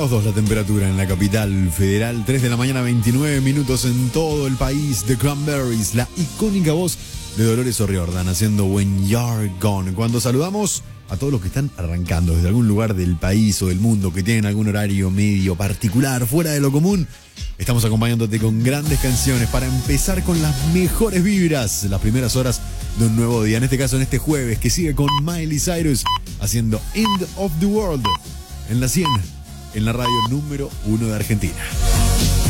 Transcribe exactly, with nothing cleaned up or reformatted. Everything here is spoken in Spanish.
grados dos la temperatura en la capital federal. tres de la mañana, veintinueve minutos en todo el país. The Cranberries, la icónica voz de Dolores O'Riordan haciendo When You're Gone. Cuando saludamos a todos los que están arrancando desde algún lugar del país o del mundo, que tienen algún horario medio particular, fuera de lo común, estamos acompañándote con grandes canciones para empezar con las mejores vibras, las primeras horas de un nuevo día. En este caso, en este jueves, que sigue con Miley Cyrus haciendo End of the World en la cien, en la radio número uno de Argentina.